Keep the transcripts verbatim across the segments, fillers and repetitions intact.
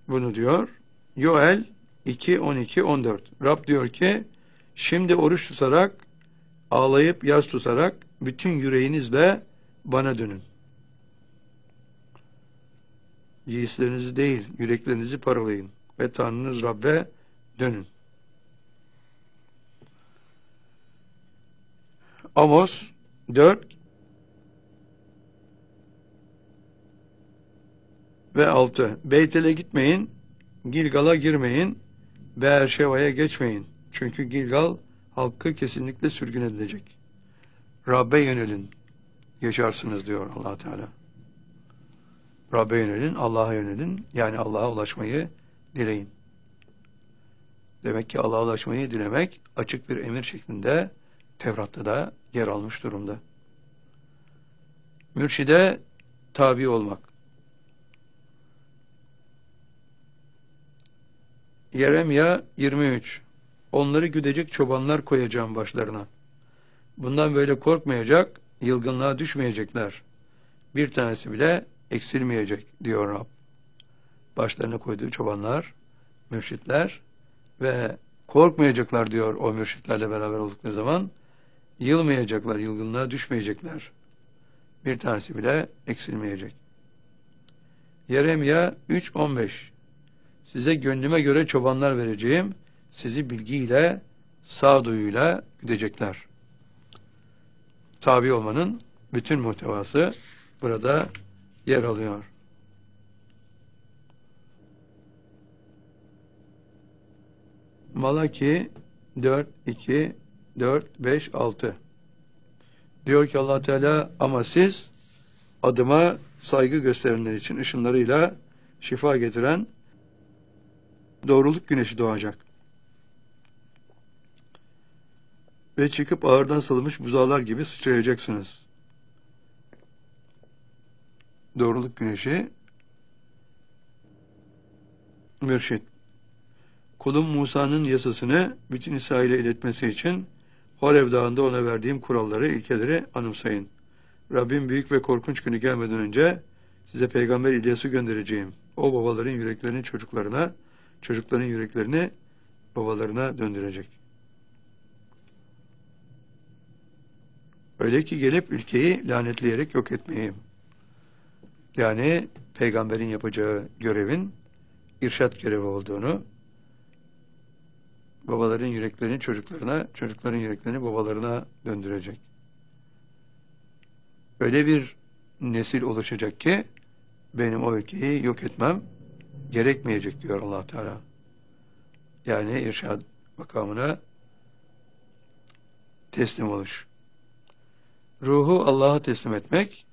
bunu diyor. Yoel iki, on iki, on dört. Rab diyor ki, şimdi oruç tutarak, ağlayıp yas tutarak, bütün yüreğinizle bana dönün. Giysilerinizi değil, yüreklerinizi paralayın ve Tanrınız Rab'be dönün. Amos dört ve altı. Beytel'e gitmeyin, Gilgal'a girmeyin, Beerşeva'ya geçmeyin. Çünkü Gilgal halkı kesinlikle sürgün edilecek. Rab'be yönelin, yaşarsınız diyor Allah Teala. Rab'be yönelin, Allah'a yönelin. Yani Allah'a ulaşmayı dileyin. Demek ki Allah'a ulaşmayı dilemek açık bir emir şeklinde Tevrat'ta da yer almış durumda. Mürşide tabi olmak. Yeremya yirmi üç. Onları güdecek çobanlar koyacağım başlarına. Bundan böyle korkmayacak, yılgınlığa düşmeyecekler. Bir tanesi bile eksilmeyecek diyor Rab. Başlarına koyduğu çobanlar, mürşitler ve korkmayacaklar diyor o mürşitlerle beraber oldukları zaman. Yılmayacaklar, yılgınlığa düşmeyecekler. Bir tanesi bile eksilmeyecek. Yeremya üç on beş. Size gönlüme göre çobanlar vereceğim. Sizi bilgiyle, sağduyuyla güdecekler. Tabi olmanın bütün muhtevası burada yer alıyor. Malaki dört, iki, dört, beş, altı. Diyor ki Allah Teala, ama siz adıma saygı gösterenler için ışınlarıyla şifa getiren doğruluk güneşi doğacak. Ve çıkıp ağırdan salınmış buzağlar gibi sıçrayacaksınız. Doğruluk güneşi mürşit. Kulum Musa'nın yasasını bütün İsrail'e iletmesi için Horev Dağı'nda ona verdiğim kuralları, ilkeleri anımsayın. Rabbim büyük ve korkunç günü gelmeden önce size Peygamber İlyas'ı göndereceğim. O babaların yüreklerini çocuklarına, çocukların yüreklerini babalarına döndürecek. Öyle ki gelip ülkeyi lanetleyerek yok etmeyeyim. Yani peygamberin yapacağı görevin irşat görevi olduğunu, babaların yüreklerini çocuklarına, çocukların yüreklerini babalarına döndürecek. Öyle bir nesil oluşacak ki benim o ülkeyi yok etmem gerekmeyecek diyor Allah Teala. Yani irşad makamına teslim oluş. Ruhu Allah'a teslim etmek.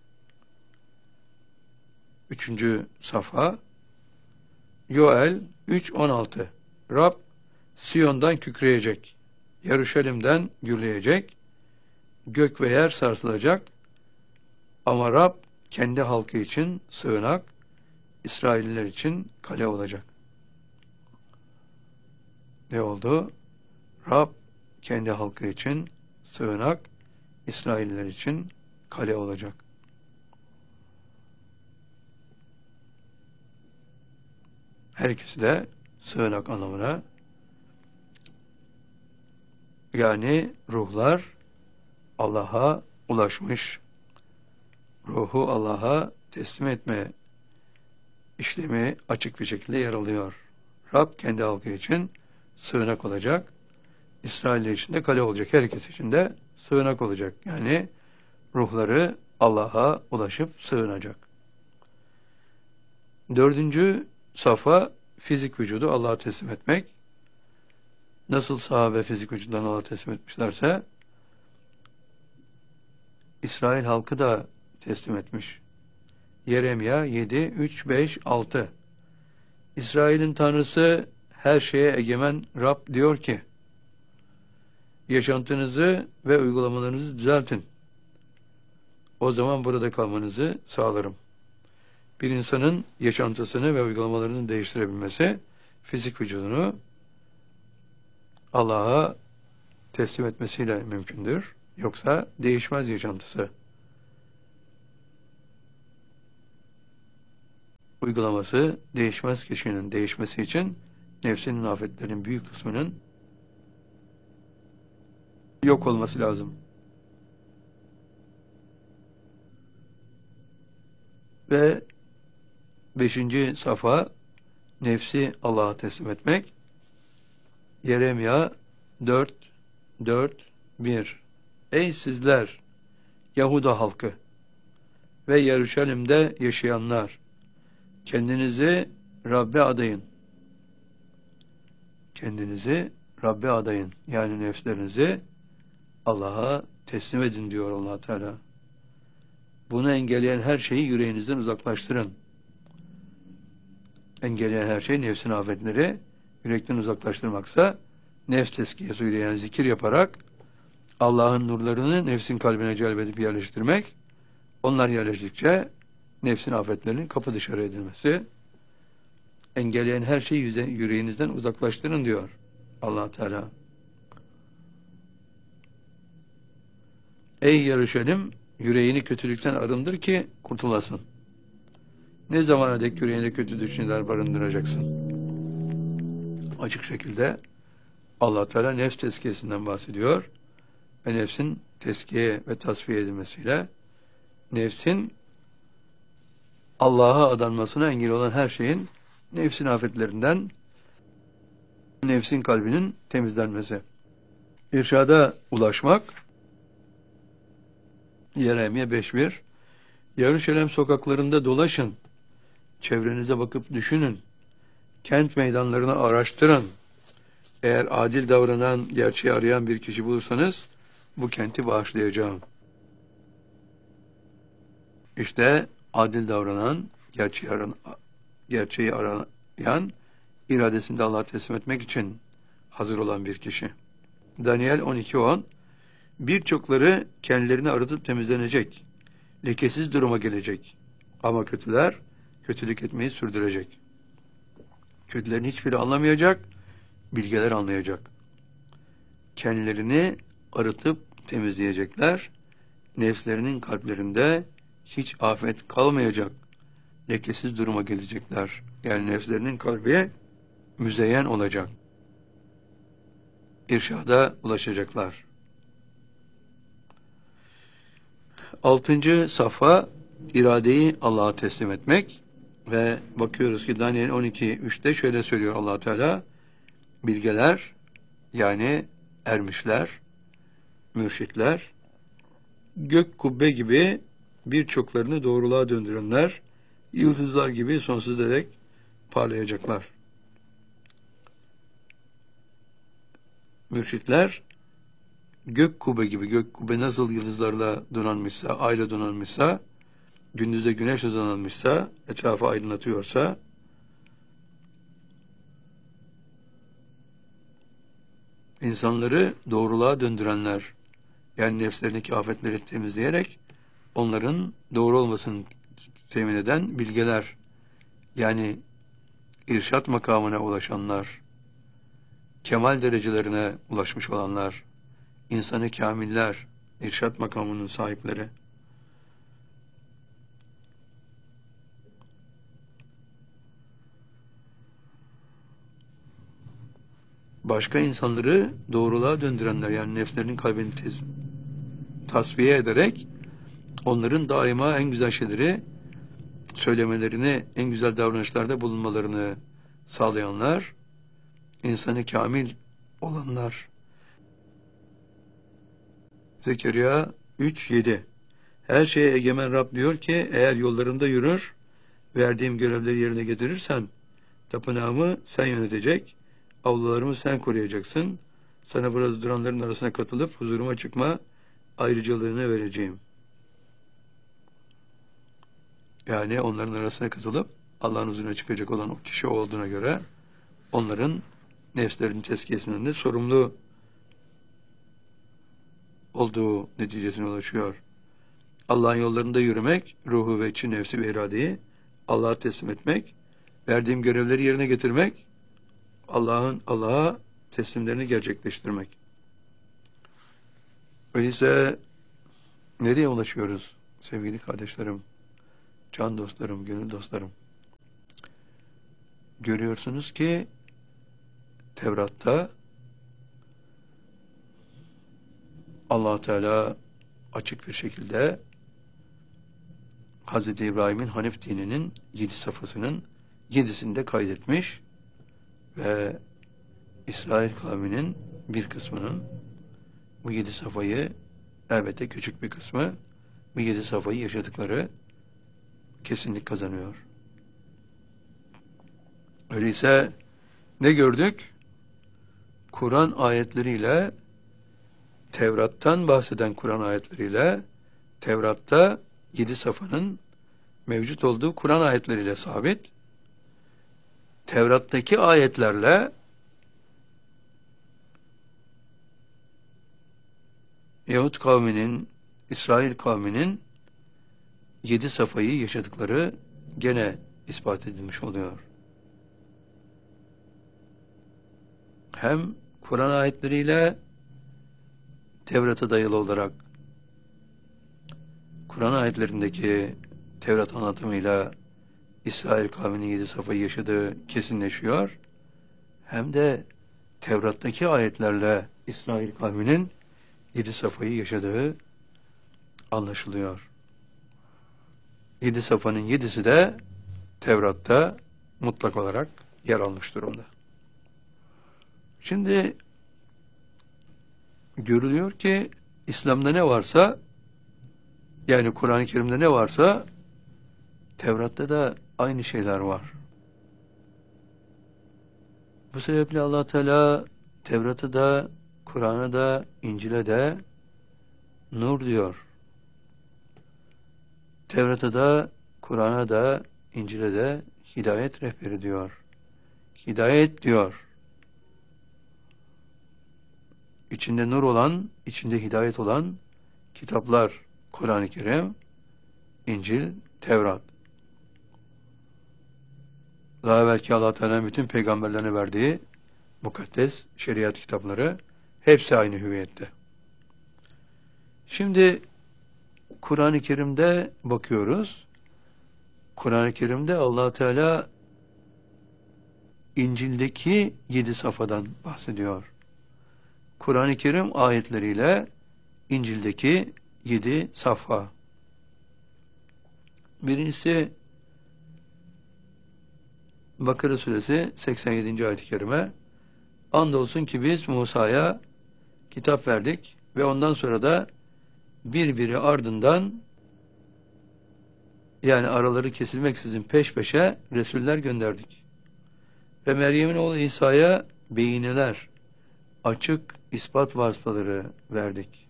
Üçüncü safha. Yoel üç on altı. Rab Siyon'dan kükreyecek, Yeruşalim'den gürleyecek, gök ve yer sarsılacak, ama Rab kendi halkı için sığınak, İsrailliler için kale olacak. Ne oldu? Rab kendi halkı için sığınak, İsrailliler için kale olacak. Her ikisi de sığınak anlamına, yani ruhlar Allah'a ulaşmış, ruhu Allah'a teslim etme işlemi açık bir şekilde yer alıyor. Rab kendi halkı için sığınak olacak, İsrail için de kale olacak. Her ikisi için de sığınak olacak. Yani ruhları Allah'a ulaşıp sığınacak. Dördüncü safha, fizik vücudu Allah'a teslim etmek. Nasıl sahabe fizik vücudlarını Allah'a teslim etmişlerse, İsrail halkı da teslim etmiş. Yeremya yedi, üç, beş, altı. İsrail'in Tanrısı, her şeye egemen Rab diyor ki, yaşantınızı ve uygulamalarınızı düzeltin. O zaman burada kalmanızı sağlarım. Bir insanın yaşantısını ve uygulamalarını değiştirebilmesi, fizik vücudunu Allah'a teslim etmesiyle mümkündür. Yoksa değişmez yaşantısı. uygulaması değişmez kişinin değişmesi için nefsinin afetlerinin büyük kısmının yok olması lazım. Ve beşinci safa nefsi Allah'a teslim etmek. Yeremya dört dört bir. Ey sizler Yahuda halkı ve Yeruşalim'de yaşayanlar, kendinizi Rabbe adayın. Kendinizi Rabbe adayın. Yani nefslerinizi Allah'a teslim edin diyor Allah Teala. Bunu engelleyen her şeyi yüreğinizden uzaklaştırın. Engelleyen her şey nefsin afetleri yürekten uzaklaştırmaksa nefs tezkiyesi yani zikir yaparak Allah'ın nurlarını nefsin kalbine celbedip yerleştirmek, onlar yerleştikçe nefsin afetlerinin kapı dışarı edilmesi, engelleyen her şeyi yüreğinizden uzaklaştırın diyor Allah Teala. Ey Yeruşalim, yüreğini kötülükten arındır ki kurtulasın. Ne zamana dek yüreğinde kötü düşünceler barındıracaksın? Açık şekilde Allah Teala nefs tezkiyesinden bahsediyor ve nefsin tezkiye ve tasfiye edilmesiyle nefsin Allah'a adanmasına engel olan her şeyin nefsin afetlerinden nefsin kalbinin temizlenmesi. İrşada ulaşmak. Yeremye beş bir. Yeruşalem sokaklarında dolaşın. Çevrenize bakıp düşünün. Kent meydanlarını araştırın. Eğer adil davranan, gerçeği arayan bir kişi bulursanız bu kenti bağışlayacağım. İşte adil davranan, gerçeği, aran, gerçeği arayan, iradesini de Allah'a teslim etmek için hazır olan bir kişi. Daniel on iki on. Birçokları kendilerini arıtıp temizlenecek, lekesiz duruma gelecek. Ama kötüler kötülük etmeyi sürdürecek. Kötülerin hiçbiri anlamayacak, bilgeler anlayacak. Kendilerini arıtıp temizleyecekler, nefslerinin kalplerinde hiç afet kalmayacak, lekesiz duruma gelecekler. Yani nefslerinin kalbi müzeyyen olacak. İrşada ulaşacaklar. Altıncı safa iradeyi Allah'a teslim etmek ve bakıyoruz ki Daniel on iki üçte şöyle söylüyor Allah Teala: bilgeler yani ermişler, mürşitler gök kubbe gibi birçoklarını doğruluğa döndürenler yıldızlar gibi sonsuz dek parlayacaklar. Mürşitler gök kubbe gibi, gök kubbe nasıl yıldızlarla donanmışsa, ayla donanmışsa, gündüzde güneşle donanmışsa, etrafı aydınlatıyorsa, insanları doğruluğa döndürenler, yani nefslerindeki afetleri temizleyerek onların doğru olmasını temin eden bilgeler, yani irşat makamına ulaşanlar, kemal derecelerine ulaşmış olanlar, insanı kamiller, irşat makamının sahipleri. Başka insanları doğruluğa döndürenler, yani nefslerinin kalbini tez, tasfiye ederek onların daima en güzel şeyleri söylemelerini, en güzel davranışlarda bulunmalarını sağlayanlar, insanı kamil olanlar. Zekeriya üç yedi. Her şeye egemen Rab diyor ki, eğer yollarımda yürür, verdiğim görevleri yerine getirirsen, tapınağımı sen yönetecek, avlularımı sen koruyacaksın, sana burada duranların arasına katılıp huzuruma çıkma ayrıcalığını vereceğim. Yani onların arasına katılıp Allah'ın huzuruna çıkacak olan o kişi olduğuna göre onların nefslerinin tezkiyesinden de sorumlu olduğu neticesine ulaşıyor. Allah'ın yollarında yürümek, ruhu ve içi, nefsi ve iradeyi Allah'a teslim etmek, verdiğim görevleri yerine getirmek, Allah'ın Allah'a teslimlerini gerçekleştirmek. Öyleyse nereye ulaşıyoruz sevgili kardeşlerim, can dostlarım, gönül dostlarım? görüyorsunuz ki Tevrat'ta Allah Teala açık bir şekilde Hz. İbrahim'in Hanif dininin yedi safhasının yedisinde kaydetmiş ve İsrail kavminin bir kısmının bu yedi safhayı, elbette küçük bir kısmı, bu yedi safhayı yaşadıkları kesinlik kazanıyor. Öyleyse ne gördük? Kur'an ayetleriyle, Tevrat'tan bahseden Kur'an ayetleriyle, Tevrat'ta yedi safhanın mevcut olduğu Kur'an ayetleriyle sabit. Tevrat'taki ayetlerle Yahut kavminin, İsrail kavminin yedi safhayı yaşadıkları gene ispat edilmiş oluyor. Hem Kur'an ayetleriyle Tevrat'a dayalı olarak Kur'an ayetlerindeki Tevrat anlatımıyla İsrail kavminin yedi safhayı yaşadığı kesinleşiyor. Hem de Tevrat'taki ayetlerle İsrail kavminin yedi safhayı yaşadığı anlaşılıyor. Yedi safhanın yedisi de Tevrat'ta mutlak olarak yer almış durumda. Şimdi görülüyor ki İslam'da ne varsa, yani Kur'an-ı Kerim'de ne varsa Tevrat'ta da aynı şeyler var. Bu sebeple Allah Teala Tevrat'ı da, Kur'an'a da, İncil'e de nur diyor. Tevrat'a da, Kur'an'a da, İncil'e de hidayet rehberi diyor. Hidayet diyor. İçinde nur olan, içinde hidayet olan kitaplar Kur'an-ı Kerim, İncil, Tevrat. Daha belki Allah Teala'nın bütün peygamberlerine verdiği mukaddes şeriat kitapları hepsi aynı hüviyette. Şimdi Kur'an-ı Kerim'de bakıyoruz. Kur'an-ı Kerim'de Allah Teala İncil'deki yedi safhadan bahsediyor. Kur'an-ı Kerim ayetleriyle İncil'deki yedi safha. Birincisi Bakara suresi seksen yedinci ayet-i kerime. Andolsun ki biz Musa'ya kitap verdik ve ondan sonra da birbiri ardından, yani araları kesilmeksizin peş peşe Resuller gönderdik. Ve Meryem'in oğlu İsa'ya beyineler, açık ispat vasıtaları verdik.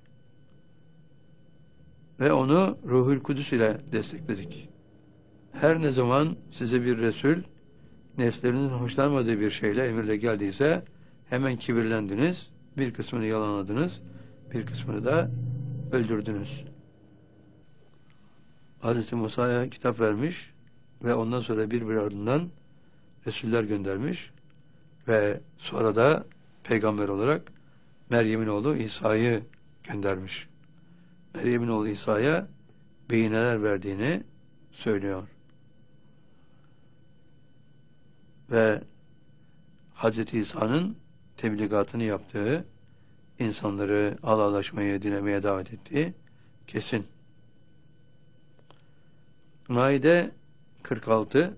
Ve onu Ruhul Kudüs ile destekledik. Her ne zaman size bir Resul, nefslerinizin hoşlanmadığı bir şeyle, emirle geldiyse hemen kibirlendiniz, bir kısmını yalanladınız, bir kısmını da öldürdünüz. Hazreti Musa'ya kitap vermiş ve ondan sonra birbiri ardından Resuller göndermiş ve sonra da peygamber olarak Meryem'in oğlu İsa'yı göndermiş. Meryem'in oğlu İsa'ya beyineler verdiğini söylüyor. Ve Hazreti İsa'nın tebligatını yaptığı, insanları Allah'laşmayı, dilemeye davet ettiği kesin. Maide kırk altı.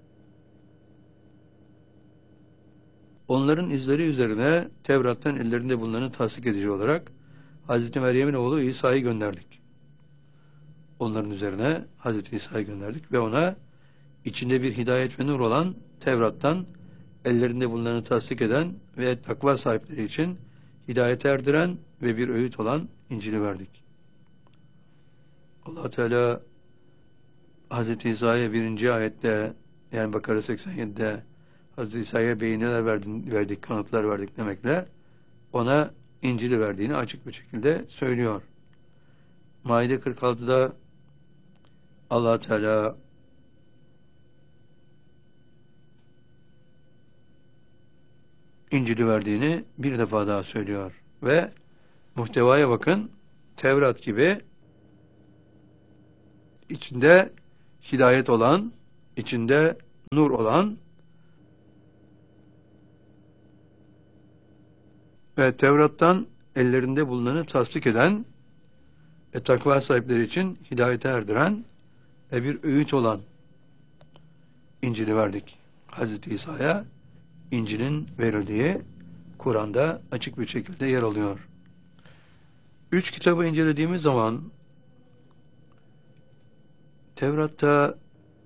Onların izleri üzerine Tevrat'tan ellerinde bulunanı tasdik edici olarak Hazreti Meryem'in oğlu İsa'yı gönderdik. Onların üzerine Hazreti İsa'yı gönderdik ve ona içinde bir hidayet ve nur olan Tevrat'tan ellerinde bulunanı tasdik eden ve takva sahipleri için hidayete erdiren ve bir öğüt olan İncil'i verdik. Allah Teala Hazreti İsa'ya birinci ayette, yani Bakara seksen yedide Hazreti İsa'ya beyineler verdik, kanıtlar verdik demekle ona İncil'i verdiğini açık bir şekilde söylüyor. Maide kırk altıda Allah Teala İncil'i verdiğini bir defa daha söylüyor ve muhtevaya bakın, Tevrat gibi içinde hidayet olan, içinde nur olan Ve Tevrat'tan ellerinde bulunanı tasdik eden ve takva sahipleri için hidayete erdiren ve bir öğüt olan İncil'i verdik. Hazreti İsa'ya İncil'in verildiği Kur'an'da açık bir şekilde yer alıyor. Üç kitabı incelediğimiz zaman Tevrat'ta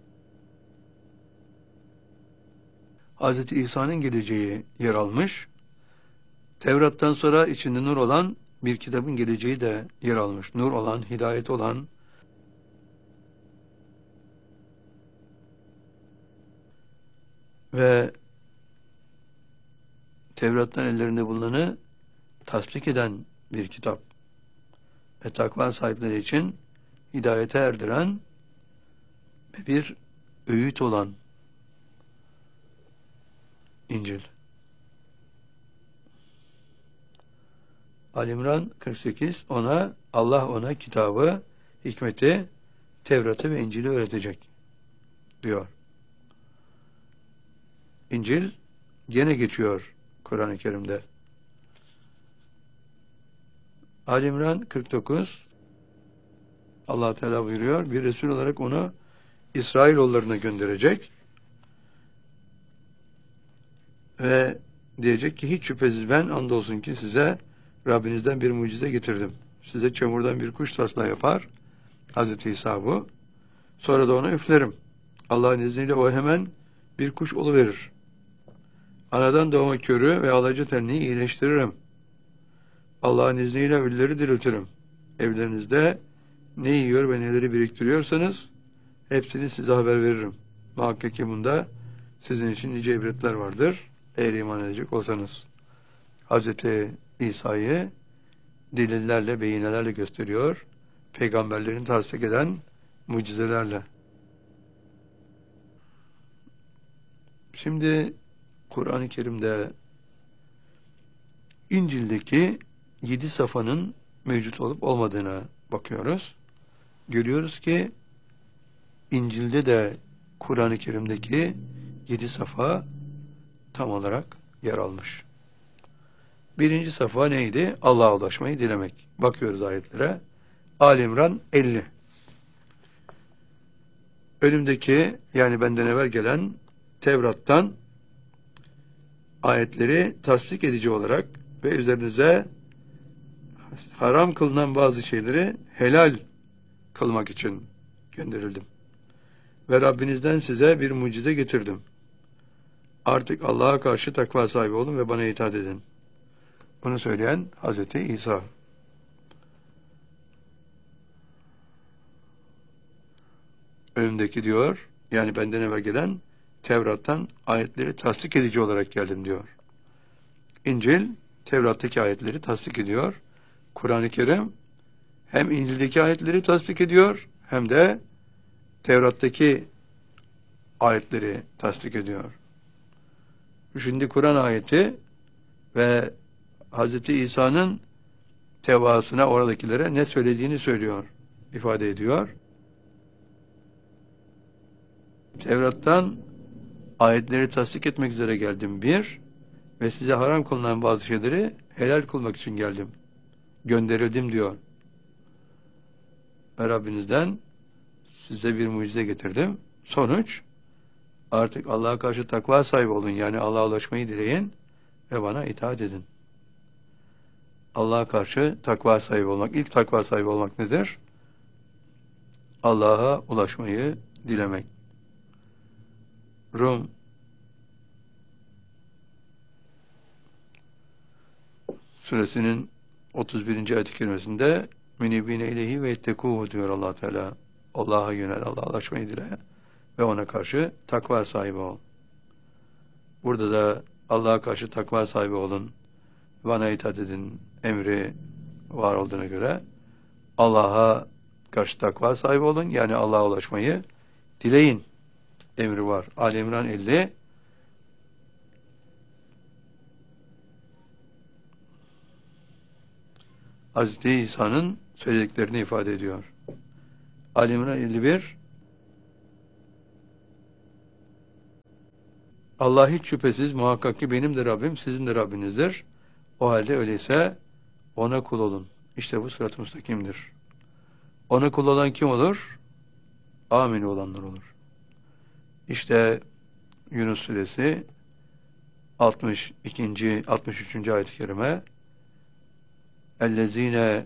Hazreti İsa'nın geleceği yer almış. Tevrat'tan sonra içinde nur olan bir kitabın geleceği de yer almış. Nur olan, hidayet olan, ve Tevrat'tan ellerinde bulunanı tasdik eden bir kitap ve takva sahipleri için hidayete erdiren ve bir öğüt olan İncil. Ali İmran kırk sekiz, ona Allah ona kitabı, hikmeti, Tevrat'ı ve İncil'i öğretecek diyor. İncil gene geçiyor Kur'an-ı Kerim'de. Ali İmran kırk dokuz, Allah Teala buyuruyor, bir Resul olarak onu İsrailoğullarına gönderecek ve diyecek ki hiç şüphesiz ben andolsun ki size Rabbinizden bir mucize getirdim. Size çamurdan bir kuş taslağı yapar. Hazreti İsa bu. Sonra da ona üflerim. Allah'ın izniyle o hemen bir kuş oluverir. Anadan doğma körü ve alaca tenliyi iyileştiririm. Allah'ın izniyle ölüleri diriltirim. Evlerinizde ne yiyor ve neleri biriktiriyorsanız hepsini size haber veririm. Muhakkak ki bunda sizin için nice ibretler vardır. Eğer iman edecek olsanız. Hazreti İsa'yı delillerle, beyinelerle gösteriyor. Peygamberlerin tasdik eden mucizelerle. Şimdi Kur'an-ı Kerim'de İncil'deki yedi safanın mevcut olup olmadığına bakıyoruz. Görüyoruz ki İncil'de de Kur'an-ı Kerim'deki yedi safa tam olarak yer almış. Birinci safa neydi? Allah'a ulaşmayı dilemek. Bakıyoruz ayetlere. Ali İmran elli. Önümdeki, yani benden evvel gelen Tevrat'tan ayetleri tasdik edici olarak ve üzerinize haram kılınan bazı şeyleri helal kılmak için gönderildim. Ve Rabbinizden size bir mucize getirdim. Artık Allah'a karşı takva sahibi olun ve bana itaat edin. Bunu söyleyen Hazreti İsa. Önümdeki diyor, yani benden evvel gelen Tevrat'tan ayetleri tasdik edici olarak geldim diyor. İncil, Tevrat'taki ayetleri tasdik ediyor. Kur'an-ı Kerim hem İncil'deki ayetleri tasdik ediyor, hem de Tevrat'taki ayetleri tasdik ediyor. Şimdi Kur'an ayeti ve Hazreti İsa'nın tevaasına, oradakilere ne söylediğini söylüyor, ifade ediyor. Tevrat'tan ayetleri tasdik etmek üzere geldim bir ve size haram kılınan bazı şeyleri helal kılmak için geldim. Gönderildim diyor. Ve Rabbinizden size bir mucize getirdim. Sonuç, artık Allah'a karşı takva sahibi olun, yani Allah'a ulaşmayı dileyin ve bana itaat edin. Allah'a karşı takva sahibi olmak, ilk takva sahibi olmak nedir? Allah'a ulaşmayı dilemek. Rum suresinin otuz birinci ayet-i kerimesinde münibine ileyhi ve ettekuhu diyor Allah Teala. Allah'a yönel, Allah'a ulaşmayı dile ve ona karşı takva sahibi ol. Burada da Allah'a karşı takva sahibi olun, bana itaat edin emri var olduğuna göre Allah'a karşı takva sahibi olun, yani Allah'a ulaşmayı dileyin emri var. Ali İmran elli. Hazreti İsa'nın söylediklerini ifade ediyor. Ali İmran elli bir. Allah hiç şüphesiz muhakkak ki benim de Rabbim sizin de Rabbinizdir. O halde öyleyse ona kul olun. İşte bu sırat-ı müstakimdir. Ona kul olan kim olur? Amin olanlar olur. İşte Yunus suresi altmış ikinci altmış üçüncü ayet-i kerime ellezine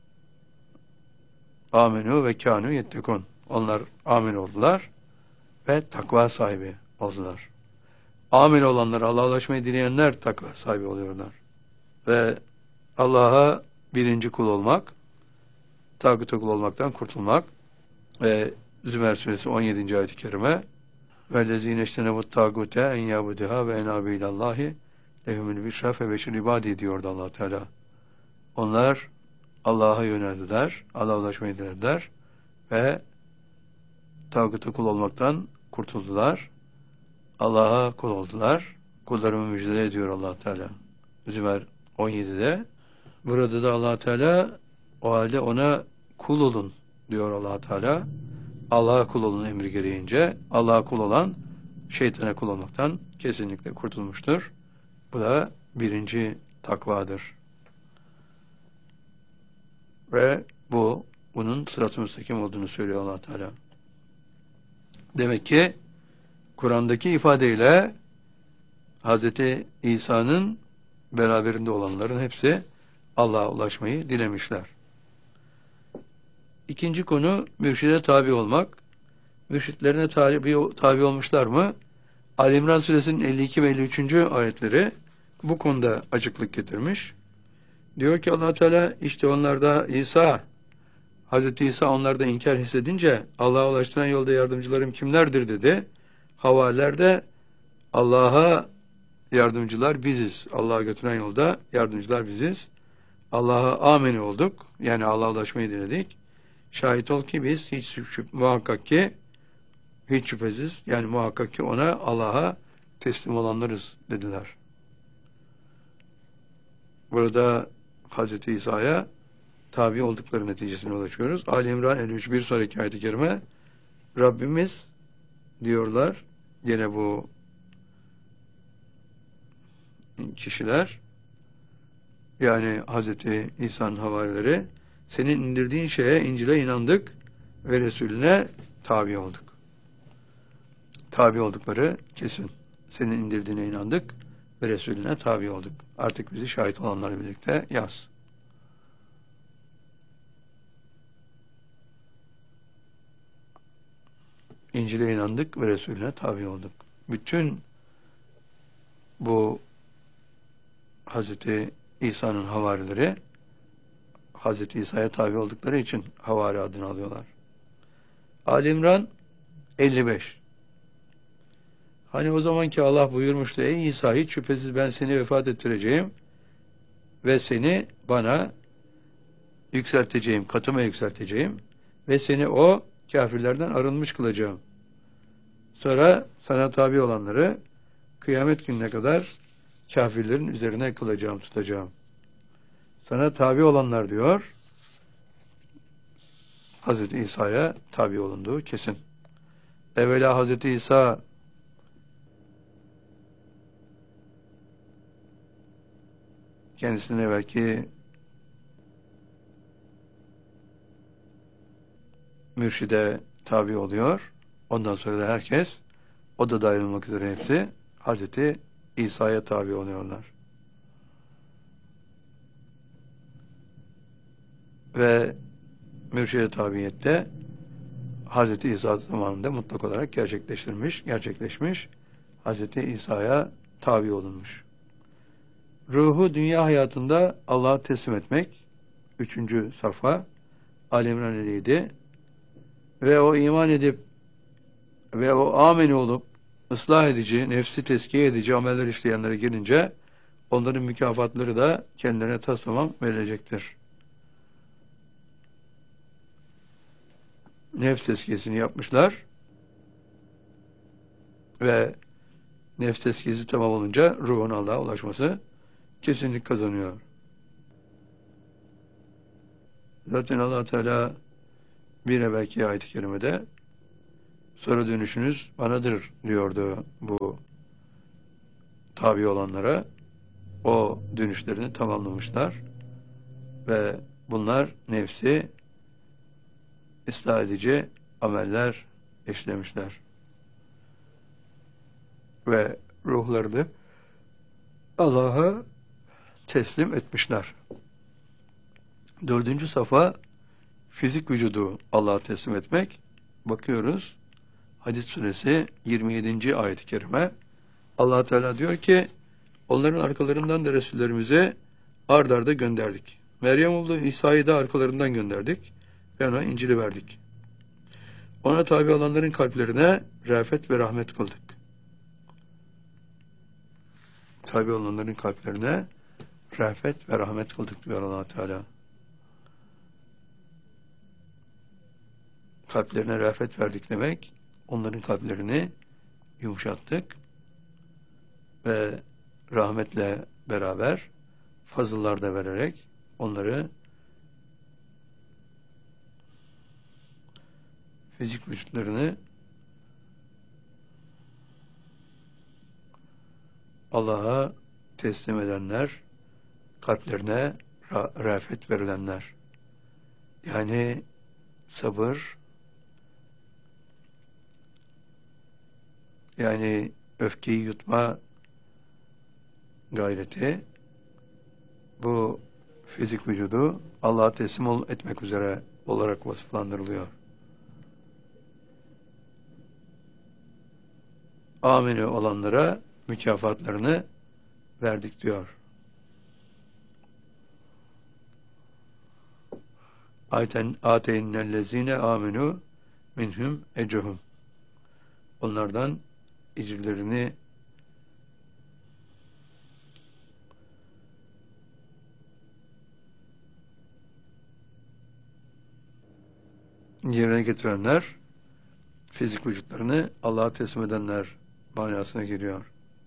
amenu ve kânû yettekûn. Onlar amin oldular ve takva sahibi oldular. Amin olanlar, Allah'a ulaşmayı dileyenler takva sahibi oluyorlar. Ve Allah'a birinci kul olmak, tağuta kul olmaktan kurtulmak ve Zümer suresi on yedinci ayet-i kerime وَالَّذ۪ينَ اَجْتَنَبُوا التَّاغُوتَ اَنْ يَعْبُدُهَا وَاَنَابُوا اِلَى اللّٰهِ لَهُمُ الْبِشْرَى فَبَشِّرْ عِبَادِي diyordu Allah Teala. Onlar Allah'a yöneldiler, Allah'a ulaşmayı dilediler ve tağuta kul olmaktan kurtuldular. Allah'a kul oldular. Kullarımı müjdele ediyor Allah Teala. Zümer on yedide. Burada da Allah Teala o halde ona kul olun diyor Allah Teala. Allah'a kul olun emri gereğince Allah'a kul olan şeytana kul olmaktan kesinlikle kurtulmuştur. Bu da birinci takvadır. Ve bu bunun sırat-ı müstakim olduğunu söylüyor Allah Teala. Demek ki Kur'an'daki ifadeyle Hz. İsa'nın beraberinde olanların hepsi Allah'a ulaşmayı dilemişler. İkinci konu mürşide tabi olmak. Mürşitlerine tabi, tabi olmuşlar mı? Ali İmran suresinin elli iki ve elli üçüncü ayetleri bu konuda açıklık getirmiş. Diyor ki Allah Teala işte onlarda İsa, Hz. İsa onlarda inkar hissedince Allah'a ulaştıran yolda yardımcılarım kimlerdir dedi. Havalilerde Allah'a yardımcılar biziz. Allah'a götüren yolda yardımcılar biziz. Allah'a amin olduk. Yani Allah'a ulaşmayı diledik. Şahit ol ki biz hiç şüphe, muhakkak ki hiç şüphesiz yani muhakkak ki ona Allah'a teslim olanlarız dediler. Burada Hz. İsa'ya tabi oldukları neticesine ulaşıyoruz. Ali İmran elli üç bir sonraki ayet-i kerime Rabbimiz diyorlar yine bu kişiler yani Hz. İsa'nın havarileri senin indirdiğin şeye İncil'e inandık ve Resulüne tabi olduk. Tabi oldukları kesin. Senin indirdiğine inandık ve Resulüne tabi olduk. Artık bizi şahit olanlarla birlikte yaz. İncil'e inandık ve Resulüne tabi olduk. Bütün bu Hz. İsa'nın havarileri Hz. İsa'ya tabi oldukları için havari adını alıyorlar. Ali İmran elli beş. Hani o zamanki Allah buyurmuştu ey İsa hiç şüphesiz ben seni vefat ettireceğim ve seni bana yükselteceğim, katıma yükselteceğim ve seni o kafirlerden arınmış kılacağım. Sonra sana tabi olanları kıyamet gününe kadar kafirlerin üzerine kılacağım, tutacağım. Sana tabi olanlar diyor, Hazreti İsa'ya tabi olunduğu kesin. Evvela Hazreti İsa kendisine belki mürşide tabi oluyor. Ondan sonra da herkes, o da dahil olmak üzere hepsi Hazreti İsa'ya tabi oluyorlar. Ve mürşide tabiyette Hazreti İsa zamanında mutlak olarak gerçekleştirmiş, gerçekleşmiş Hazreti İsa'ya tabi olunmuş. Ruhu dünya hayatında Allah'a teslim etmek üçüncü safha Ali İmran elli yedi ve o iman edip ve o amin olup ıslah edici, nefsi teskiye edici ameller işleyenlere gelince onların mükafatları da kendilerine tas tamam verilecektir. Nefs tezkiyesini yapmışlar ve nefs tezkiyesi tamam olunca ruhun Allah'a ulaşması kesinlik kazanıyor. Zaten Allah Teala bir evvelki ayet-i kerimede sonra dönüşünüz banadır diyordu bu tabi olanlara. o dönüşlerini tamamlamışlar ve bunlar nefsi ıslah edici ameller işlemişler ve ruhlarını Allah'a teslim etmişler. Dördüncü safa fizik vücudu Allah'a teslim etmek. Bakıyoruz Hadid suresi yirmi yedinci ayet-i kerime. Allah Teala diyor ki onların arkalarından da Resullerimize ard arda gönderdik. Meryem oğlu İsa'yı da arkalarından gönderdik ve ona İncil'i verdik. Ona tabi olanların kalplerine rafet ve rahmet kıldık. Tabi olanların kalplerine rafet ve rahmet kıldık diyor Allah Teala. Kalplerine rafet verdik demek, onların kalplerini yumuşattık ve rahmetle beraber fazıllar da vererek onları fizik vücutlarını Allah'a teslim edenler, kalplerine ra- rafet verilenler. Yani sabır, yani öfkeyi yutma gayreti, bu fizik vücudu Allah'a teslim ol etmek üzere olarak vasıflandırılıyor. Amini olanlara mükafatlarını verdik diyor. Ayten ateynellezine aminu minhum ecruhum. Onlardan ecirlerini yerine getirenler, fizik vücutlarını Allah'a teslim edenler manasına geliyor.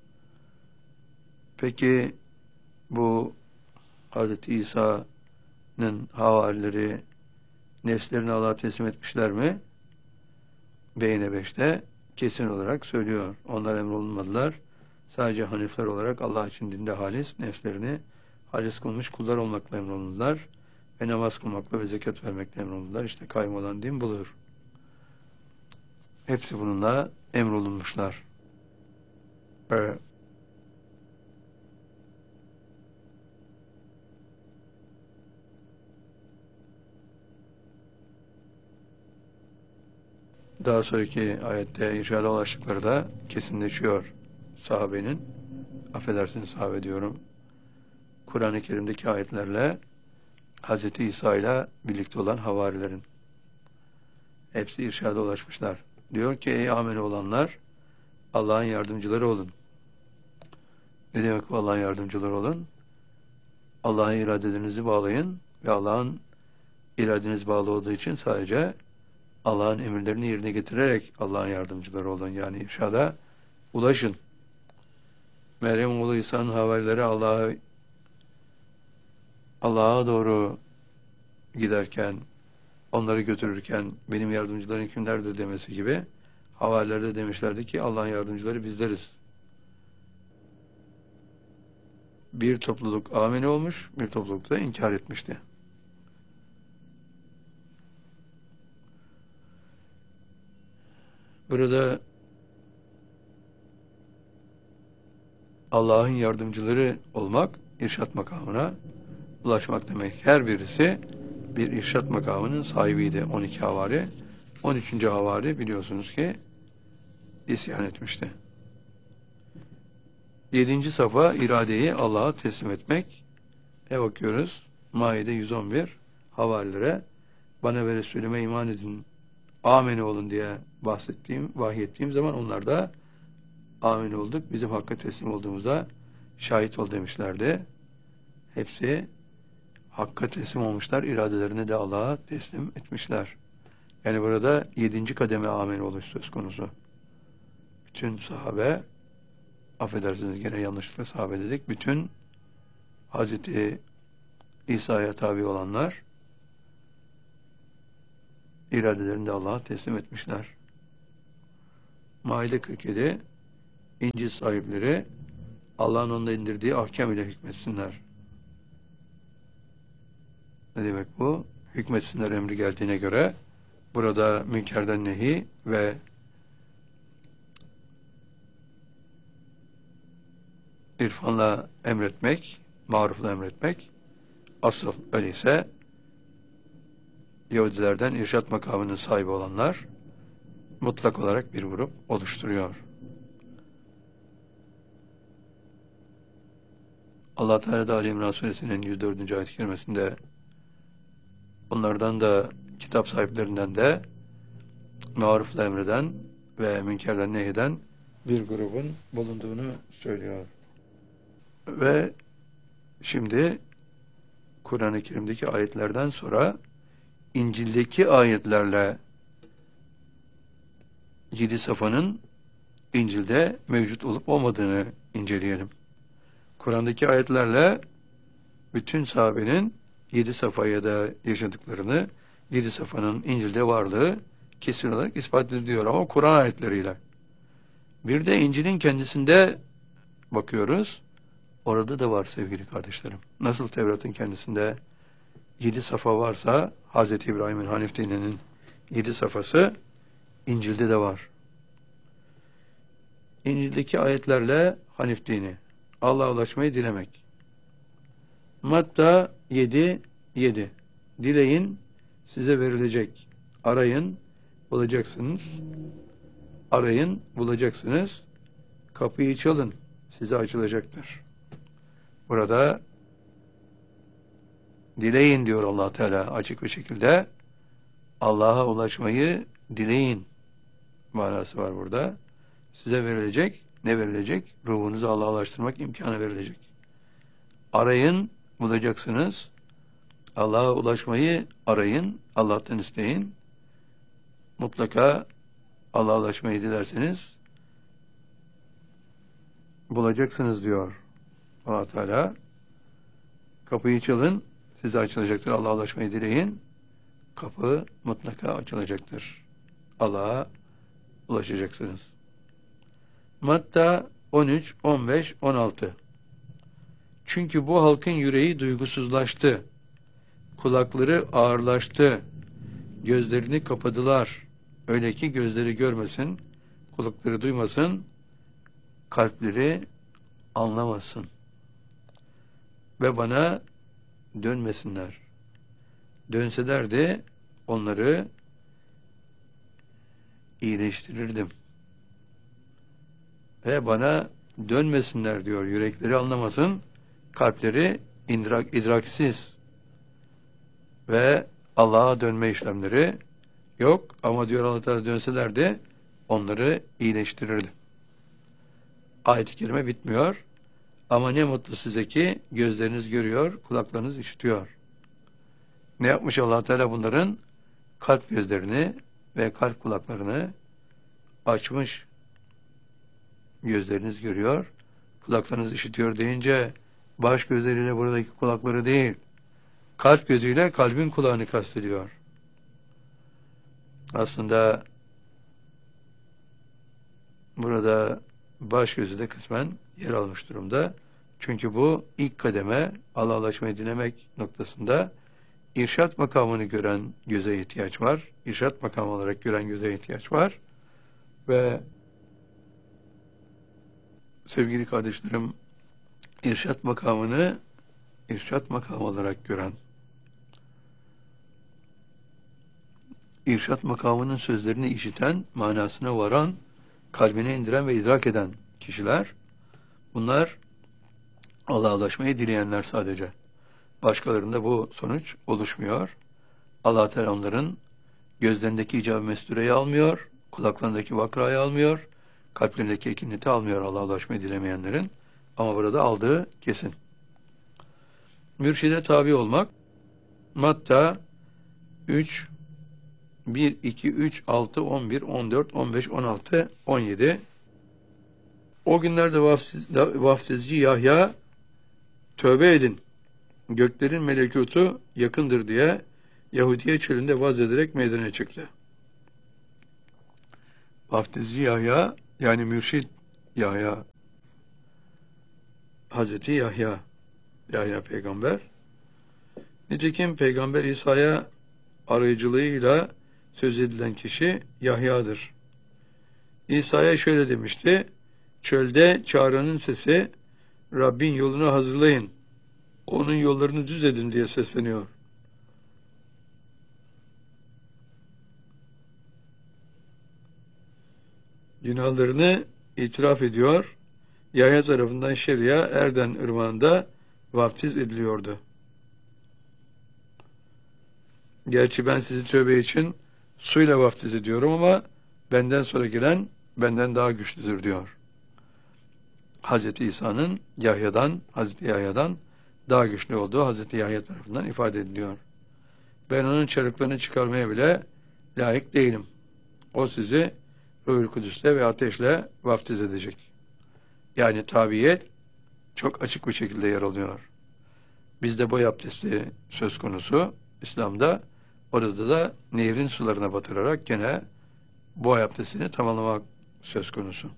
Peki bu Hazreti İsa'nın havarileri nefslerini Allah'a teslim etmişler mi? Beyne beşte kesin olarak söylüyor. Onlar emrolunmadılar. Sadece hanifler olarak Allah için dinde halis, nefslerini halis kılmış kullar olmakla emrolundular. Ve namaz kılmakla ve zekat vermekle emrolundular. İşte kaim olan din budur. Hepsi bununla emrolunmuşlar. Evet. Daha sonraki ayette irşada ulaştıkları da kesinleşiyor sahabenin. Affedersiniz sahabe diyorum. Kur'an-ı Kerim'deki ayetlerle Hazreti İsa ile birlikte olan havarilerin hepsi irşada ulaşmışlar. Diyor ki ey amel olanlar Allah'ın yardımcıları olun. Ne demek bu Allah'ın yardımcıları olun? Allah'ın iradelerinizi bağlayın ve Allah'ın iradeniz bağlı olduğu için sadece Allah'ın emirlerini yerine getirerek Allah'ın yardımcıları olun. Yani irşada ulaşın. Meryem oğlu İsa'nın havarileri Allah'a Allah'a doğru giderken, onları götürürken benim yardımcılarım kimlerdir demesi gibi havarilerde demişlerdi ki Allah'ın yardımcıları bizleriz. Bir topluluk amine olmuş, bir topluluk da inkar etmişti. Burada Allah'ın yardımcıları olmak, irşat makamına ulaşmak demek. Her birisi bir irşat makamının sahibiydi. on iki havari. on üçüncü havari biliyorsunuz ki isyan etmişti. Yedinci safa iradeyi Allah'a teslim etmek. E bakıyoruz. Maide yüz on bir havarilere bana ve Resulüme iman edin, amene olun diye bahsettiğim, vahyettiğim zaman onlar da amin olduk. Bizim hakka teslim olduğumuza şahit ol demişlerdi. Hepsi hakka teslim olmuşlar. İradelerini de Allah'a teslim etmişler. Yani burada yedinci kademe amin oluş söz konusu. Bütün sahabe, affedersiniz gene yanlışlıkla sahabe dedik, bütün Hazreti İsa'ya tabi olanlar iradelerini de Allah'a teslim etmişler. Maide kırk yedi İncil sahipleri Allah'ın onda indirdiği ahkam ile hükmetsinler. Ne demek bu? Hükmetsinler emri geldiğine göre burada münkerden nehi ve irfanla emretmek, marufla emretmek asıl. Öyleyse Yahudilerden irşat makamının sahibi olanlar mutlak olarak bir grup oluşturuyor. Allah Teala da Ali İmran Suresinin yüz dördüncü ayet-i kerimesinde onlardan da kitap sahiplerinden de marufla emreden ve münkerden nehyeden bir grubun bulunduğunu söylüyor. Ve şimdi Kur'an-ı Kerim'deki ayetlerden sonra İncil'deki ayetlerle yedi safanın İncil'de mevcut olup olmadığını inceleyelim. Kur'an'daki ayetlerle bütün sahabenin yedi safhaya da yaşadıklarını, yedi safanın İncil'de varlığı kesin olarak ispat ediliyor ama Kur'an ayetleriyle. Bir de İncil'in kendisinde bakıyoruz. Orada da var sevgili kardeşlerim. Nasıl Tevrat'ın kendisinde yedi safa varsa Hazreti İbrahim'in Hanif dininin yedi safhası İncil'de de var. İncil'deki ayetlerle Hanif dini, Allah'a ulaşmayı dilemek. Matta yedi yedi. Dileyin, size verilecek. Arayın, bulacaksınız. Arayın, bulacaksınız. Kapıyı çalın, size açılacaktır. Burada dileyin diyor Allah Teala açık bir şekilde. Allah'a ulaşmayı dileyin manası var burada. Size verilecek, ne verilecek? Ruhunuzu Allah'a ulaştırmak imkanı verilecek. Arayın, bulacaksınız. Allah'a ulaşmayı arayın, Allah'tan isteyin. Mutlaka Allah'a ulaşmayı dilerseniz bulacaksınız diyor Allah Teala. Kapıyı çalın, size açılacaktır. Allah'a ulaşmayı dileyin. Kapı mutlaka açılacaktır. Allah'a ulaşacaksınız. Matta on üç, on beş, on altı. Çünkü bu halkın yüreği duygusuzlaştı. Kulakları ağırlaştı. Gözlerini kapadılar. Öyle ki gözleri görmesin, kulakları duymasın, kalpleri anlamasın. Ve bana dönmesinler. Dönseler de onları iyileştirirdim. Ve bana dönmesinler diyor. Yürekleri anlamasın, kalpleri idrak, idraksiz ve Allah'a dönme işlemleri yok. Ama diyor Allah Teala dönseler de onları iyileştirirdi. Ayet-i kerime bitmiyor. Ama ne mutlu size ki gözleriniz görüyor, kulaklarınız işitiyor. Ne yapmış Allah Teala bunların? Kalp gözlerini ve kalp kulaklarını açmış. Gözleriniz görüyor, kulaklarınız işitiyor deyince baş gözleriyle buradaki kulakları değil, kalp gözüyle kalbin kulağını kastediyor. Aslında burada baş gözü de kısmen yer almış durumda. Çünkü bu ilk kademe Allah'a ulaşmayı dilemek noktasında irşat makamını gören göze ihtiyaç var. İrşat makamı olarak gören göze ihtiyaç var. Ve sevgili kardeşlerim, irşat makamını irşat makamı olarak gören, irşat makamının sözlerini işiten, manasına varan, kalbine indiren ve idrak eden kişiler, bunlar Allah'a ulaşmayı dileyenler sadece. Başkalarında bu sonuç oluşmuyor. Allah Teala onların gözlerindeki icab-ı mestureyi almıyor, kulaklarındaki vakrayı almıyor, kalplerindeki ekineti almıyor Allah'a ulaşmayı dilemeyenlerin. Ama burada aldığı kesin. Mürşide tabi olmak, Matta üç, bir, iki, üç, altı, on bir, on dört, on beş, on altı, on yedi. O günlerde vaftiz, vaftizci Yahya, tövbe edin, göklerin melekutu yakındır diye Yahudiye çölünde vaaz ederek meydana çıktı. Vaftizci Yahya, yani mürşid Yahya, Hazreti Yahya, Yahya peygamber. Nitekim Peygamber İsa'ya aracılığıyla söz edilen kişi Yahya'dır. İsa'ya şöyle demişti: çölde çağıranın sesi, Rabbin yolunu hazırlayın, onun yollarını düz edin diye sesleniyor. Günahlarını itiraf ediyor. Yahya tarafından Şeria Erden ırmağında vaftiz ediliyordu. Gerçi ben sizi tövbe için suyla vaftiz ediyorum ama benden sonra gelen benden daha güçlüdür diyor. Hazreti İsa'nın Yahya'dan, Hazreti Yahya'dan daha güçlü olduğu Hazreti Yahya tarafından ifade ediliyor. Ben onun çarıklarını çıkarmaya bile layık değilim. O sizi Ruhul Kudüs'le ve ateşle vaftiz edecek. Yani tabiyet çok açık bir şekilde yer alıyor. Bizde boy abdesti söz konusu İslam'da, orada da nehrin sularına batırarak gene boy abdestini tamamlamak söz konusu.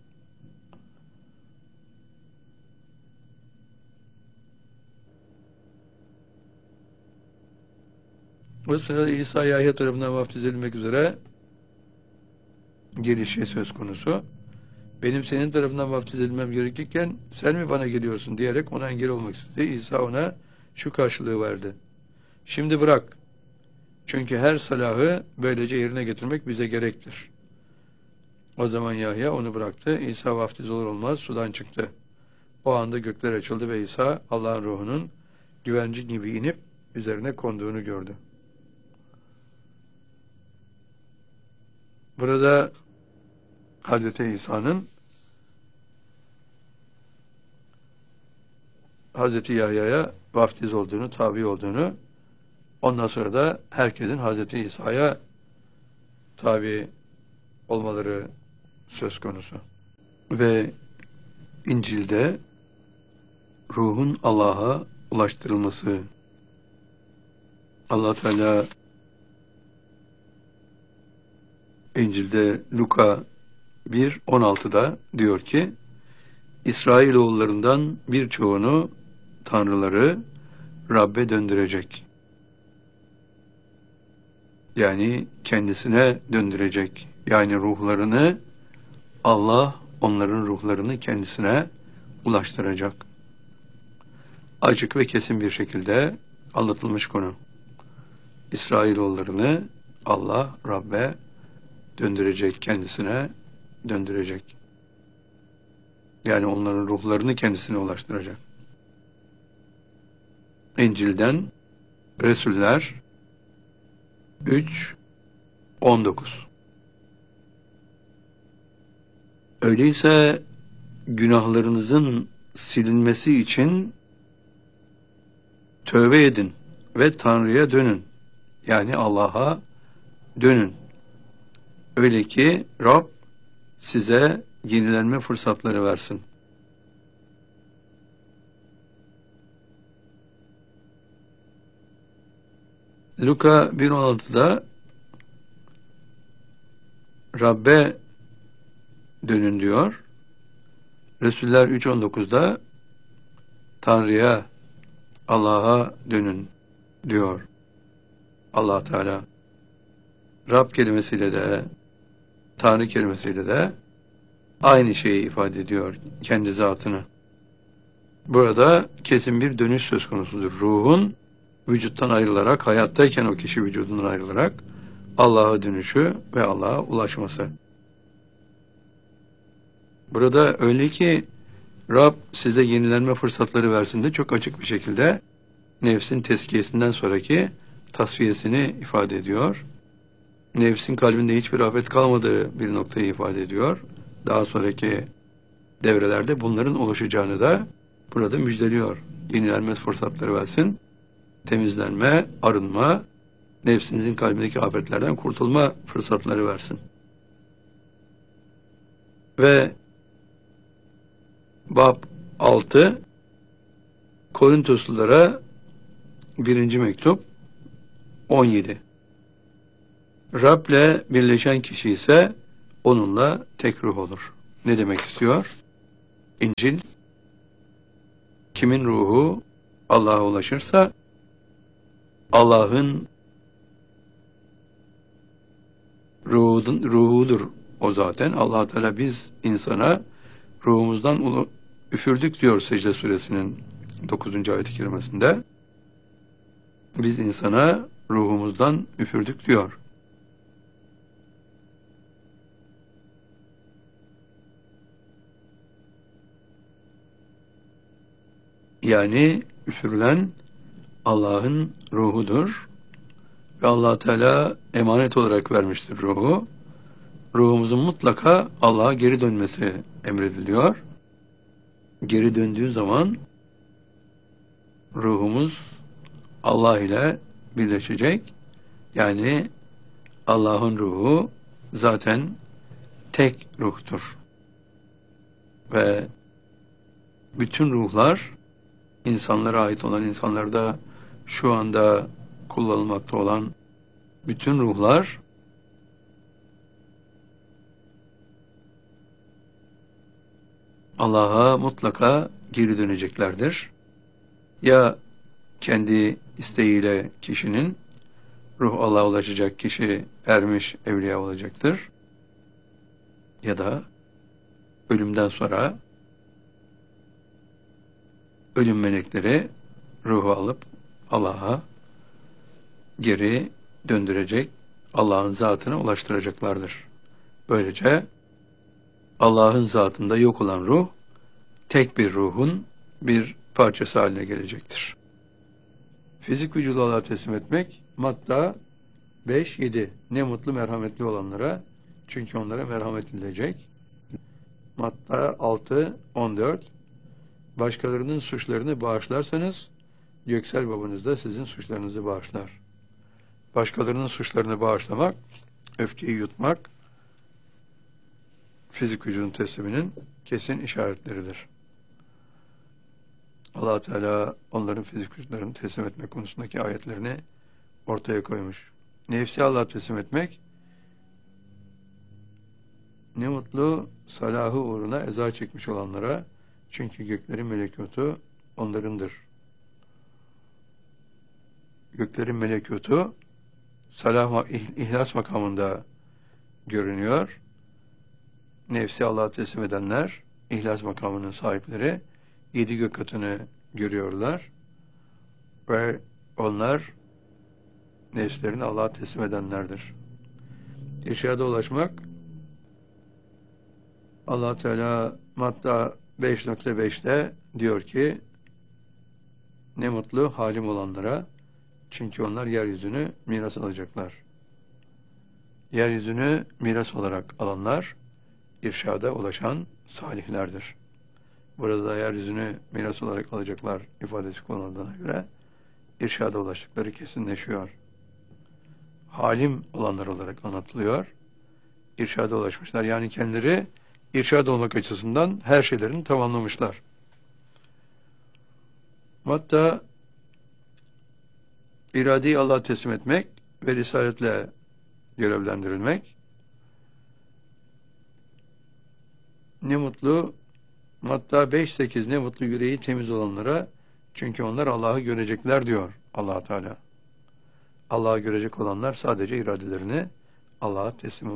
O sırada İsa Yahya tarafından vaftiz edilmek üzere gelişi söz konusu. Benim senin tarafından vaftiz edilmem gerekirken sen mi bana geliyorsun diyerek ona engel olmak istedi. İsa ona şu karşılığı verdi: şimdi bırak. Çünkü her salahı böylece yerine getirmek bize gerektir. O zaman Yahya onu bıraktı. İsa vaftiz olur olmaz sudan çıktı. O anda gökler açıldı ve İsa Allah'ın ruhunun güvercin gibi inip üzerine konduğunu gördü. Burada Hazreti İsa'nın Hazreti Yahya'ya vaftiz olduğunu, tabi olduğunu, ondan sonra da herkesin Hazreti İsa'ya tabi olmaları söz konusu. Ve İncil'de ruhun Allah'a ulaştırılması, Allah Teala İncil'de Luka bir on altıda diyor ki, İsrailoğullarından birçoğunu tanrıları Rabbe döndürecek. Yani kendisine döndürecek. Yani ruhlarını, Allah onların ruhlarını kendisine ulaştıracak. Açık ve kesin bir şekilde anlatılmış konu. İsrailoğullarını Allah Rabbe döndürecek, kendisine döndürecek. Yani onların ruhlarını kendisine ulaştıracak. İncil'den Resuller üç on dokuz. Öyleyse günahlarınızın silinmesi için tövbe edin ve Tanrı'ya dönün. Yani Allah'a dönün. Öyle ki Rab size yenilenme fırsatları versin. Luka bir on altıda Rabbe dönün diyor. Resuller üç on dokuzda Tanrı'ya, Allah'a dönün diyor Allah Teala. Rab kelimesiyle de Tanrı kelimesiyle de aynı şeyi ifade ediyor, kendi zatını. Burada kesin bir dönüş söz konusudur. Ruhun vücuttan ayrılarak, hayattayken o kişi vücudundan ayrılarak Allah'a dönüşü ve Allah'a ulaşması. Burada öyle ki Rab size yenilenme fırsatları versin de çok açık bir şekilde nefsin tezkiyesinden sonraki tasfiyesini ifade ediyor. Nefsin kalbinde hiçbir afet kalmadığı bir noktayı ifade ediyor. Daha sonraki devrelerde bunların oluşacağını da burada müjdeliyor. Yenilenme fırsatları versin, temizlenme, arınma, nefsinizin kalbindeki afetlerden kurtulma fırsatları versin. Ve Bab altı Korintoslulara birinci mektup on yedi. Rab'le birleşen kişi ise onunla tek ruh olur. Ne demek istiyor? İncil kimin ruhu Allah'a ulaşırsa Allah'ın ruhudun, ruhudur o zaten. Allah Teala biz insana ruhumuzdan üfürdük diyor Secde Suresinin dokuzuncu ayet-i kerimesinde. Biz insana ruhumuzdan üfürdük diyor. Yani üfürülen Allah'ın ruhudur. Ve Allah Teala emanet olarak vermiştir ruhu. Ruhumuzun mutlaka Allah'a geri dönmesi emrediliyor. Geri döndüğü zaman ruhumuz Allah ile birleşecek. Yani Allah'ın ruhu zaten tek ruhtur. Ve bütün ruhlar, insanlara ait olan, insanlarda şu anda kullanılmakta olan bütün ruhlar Allah'a mutlaka geri döneceklerdir. Ya kendi isteğiyle kişinin, ruh Allah'a ulaşacak kişi ermiş evliya olacaktır. Ya da ölümden sonra ölüm melekleri ruhu alıp Allah'a geri döndürecek, Allah'ın zatına ulaştıracaklardır. Böylece Allah'ın zatında yok olan ruh, tek bir ruhun bir parçası haline gelecektir. Fizik vücudu Allah'a teslim etmek, Matta beş yedi. Ne mutlu merhametli olanlara, çünkü onlara merhamet edilecek. Matta altı on dört. Başkalarının suçlarını bağışlarsanız, göksel babanız da sizin suçlarınızı bağışlar. Başkalarının suçlarını bağışlamak, öfkeyi yutmak, fizik vücudun tesliminin kesin işaretleridir. Allah Teala onların fizik vücutlarını teslim etme konusundaki ayetlerini ortaya koymuş. Nefsi Allah'a teslim etmek, ne mutlu salahı uğruna eza çekmiş olanlara, çünkü göklerin melekutu onlarındır. Göklerin melekutu salah, ihlas makamında görünüyor. Nefsi Allah'a teslim edenler, ihlas makamının sahipleri, yedi gök katını görüyorlar. Ve onlar nefslerini Allah'a teslim edenlerdir. İrşada ulaşmak, Allah Teala Matta beş nokta beşte diyor ki, ne mutlu halim olanlara, çünkü onlar yeryüzünü miras alacaklar. Yeryüzünü miras olarak alanlar, irşada ulaşan salihlerdir. Burada da yeryüzünü miras olarak alacaklar ifadesi kullanıldığına göre, irşada ulaştıkları kesinleşiyor. Halim olanlar olarak anlatılıyor. İrşada ulaşmışlar. Yani kendileri irşad olmak açısından her şeylerini tamamlamışlar. Hatta iradeyi Allah'a teslim etmek ve risaletle görevlendirilmek. Ne mutlu, Matta beş sekiz, ne mutlu yüreği temiz olanlara, çünkü onlar Allah'ı görecekler diyor Allah Teala. Allah'ı görecek olanlar sadece iradelerini Allah'a teslim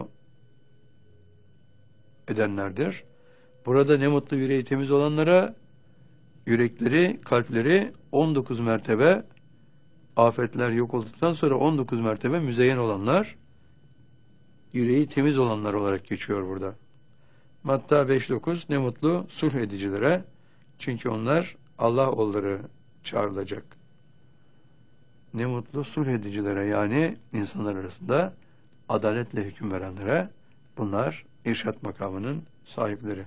edenlerdir. Burada ne mutlu yüreği temiz olanlara, yürekleri, kalpleri on dokuz mertebe, afetler yok olduktan sonra on dokuz mertebe müzeyyen olanlar, yüreği temiz olanlar olarak geçiyor burada. Matta beş dokuz, ne mutlu sulh edicilere, çünkü onlar Allah oğulları çağrılacak. Ne mutlu sulh edicilere, yani insanlar arasında adaletle hüküm verenlere, bunlar irşat makamının sahipleri.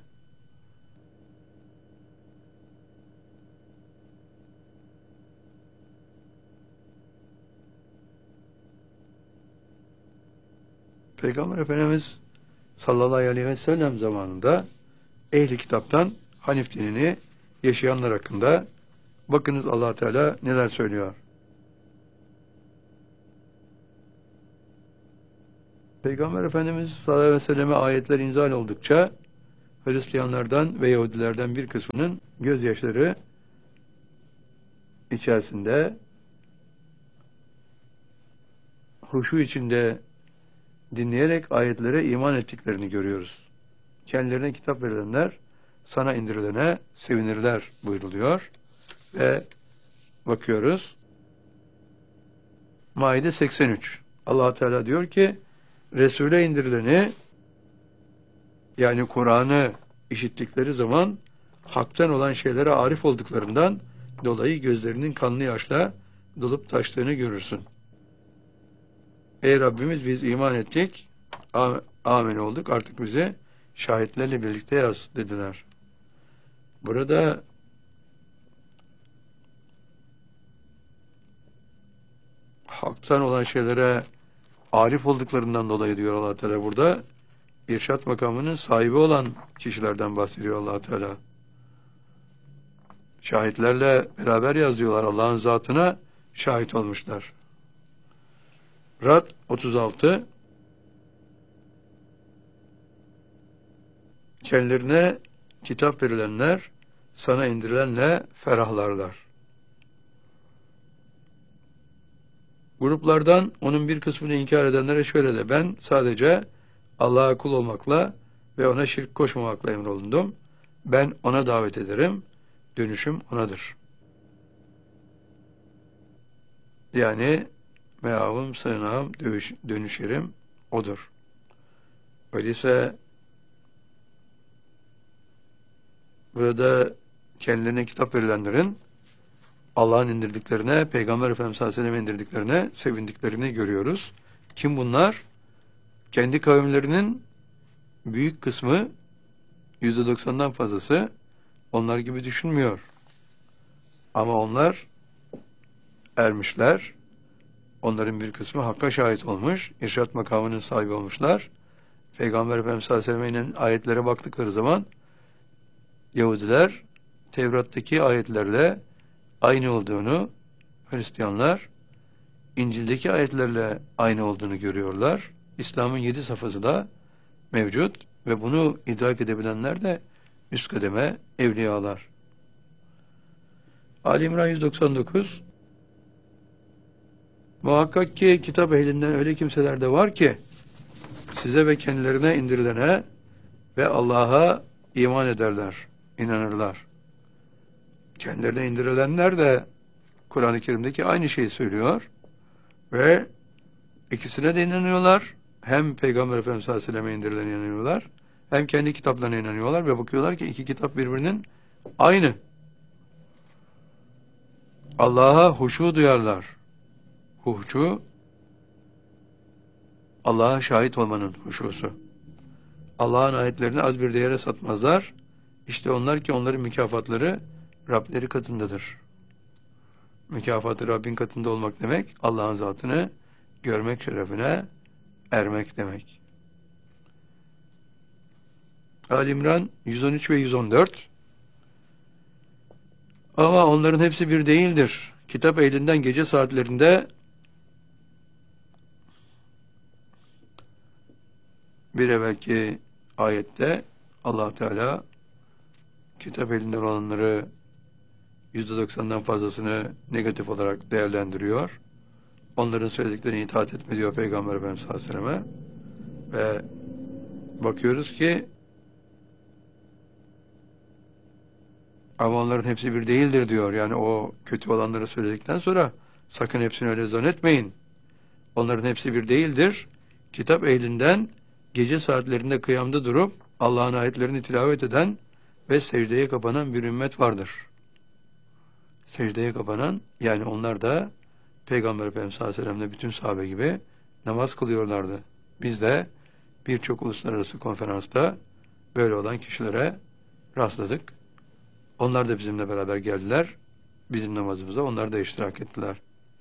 Peygamber Efendimiz sallallahu aleyhi ve sellem zamanında ehli kitaptan Hanif dinini yaşayanlar hakkında bakınız Allah Teala neler söylüyor. Peygamber Efendimiz sallallahu aleyhi ve selleme ayetler inzal oldukça Hristiyanlardan ve Yahudilerden bir kısmının gözyaşları içerisinde huşu içinde dinleyerek ayetlere iman ettiklerini görüyoruz. Kendilerine kitap verilenler sana indirilene sevinirler buyruluyor. Ve bakıyoruz. Maide seksen üç. Allah Teala diyor ki Resul'e indirileni yani Kur'an'ı işittikleri zaman haktan olan şeylere arif olduklarından dolayı gözlerinin kanlı yaşla dolup taştığını görürsün. Ey Rabbimiz biz iman ettik, amin olduk, artık bizi şahitlerle birlikte yaz dediler. Burada haktan olan şeylere arif olduklarından dolayı diyor Allah Teala burada. İrşat makamının sahibi olan kişilerden bahsediyor Allah Teala. Şahitlerle beraber yazıyorlar. Allah'ın zatına şahit olmuşlar. Rad otuz altı. Kendilerine kitap verilenler sana indirilenle ferahlarlar. Gruplardan onun bir kısmını inkar edenlere şöyle de ben sadece Allah'a kul olmakla ve ona şirk koşmamakla emrolundum. Ben ona davet ederim. Dönüşüm onadır. Yani meavım, sığınağım, dönüşerim odur. Öyleyse burada kendilerine kitap verilenlerin Allah'ın indirdiklerine, Peygamber Efendimiz sallallahu aleyhi ve sellem indirdiklerine sevindiklerini görüyoruz. Kim bunlar? Kendi kavimlerinin büyük kısmı, yüzde doksandan fazlası onlar gibi düşünmüyor. Ama onlar ermişler. Onların bir kısmı hakka şahit olmuş, irşat makamının sahibi olmuşlar. Peygamber Efendimiz sallallahu aleyhi ve sellem'in ayetlere baktıkları zaman Yahudiler Tevrat'taki ayetlerle aynı olduğunu, Hristiyanlar İncil'deki ayetlerle aynı olduğunu görüyorlar. İslam'ın yedi safhası da mevcut ve bunu idrak edebilenler de üst kademe evliyalar. Ali İmran yüz doksan dokuz. Muhakkak ki kitap ehlinden öyle kimseler de var ki size ve kendilerine indirilene ve Allah'a iman ederler, inanırlar. Kendilerine indirilenler de Kur'an-ı Kerim'deki aynı şeyi söylüyor ve ikisine de inanıyorlar. Hem Peygamber Efendimiz sallallahu aleyhi ve sellem'e indirilene inanıyorlar, hem kendi kitaplarına inanıyorlar ve bakıyorlar ki iki kitap birbirinin aynı. Allah'a huşu duyarlar. Huşu, Allah'a şahit olmanın huşusu. Allah'ın ayetlerini az bir değere satmazlar. İşte onlar ki onların mükafatları Rableri katındadır. Mükafatı Rabbin katında olmak demek, Allah'ın zatını görmek şerefine ermek demek. Ali İmran yüz on üç ve yüz on dört. Ama onların hepsi bir değildir. Kitap ehlinden gece saatlerinde bir evvelki ayette Allah Teala kitap elinden olanları yüzde doksandan fazlasını negatif olarak değerlendiriyor. Onların söylediklerine itaat etme diyor Peygamber Efendimiz sallallahu aleyhi ve sellem'e. Ve bakıyoruz ki ama onların hepsi bir değildir diyor. Yani o kötü olanları söyledikten sonra sakın hepsini öyle zannetmeyin. Onların hepsi bir değildir. Kitap ehlinden gece saatlerinde kıyamda durup Allah'ın ayetlerini tilavet eden ve secdeye kapanan bir ümmet vardır. Secdeye kapanan, yani onlar da Peygamber Efendimiz sallallahu aleyhi ve sellem'le bütün sahabe gibi namaz kılıyorlardı. Biz de birçok uluslararası konferansta böyle olan kişilere rastladık. Onlar da bizimle beraber geldiler. Bizim namazımıza onlar da iştirak ettiler.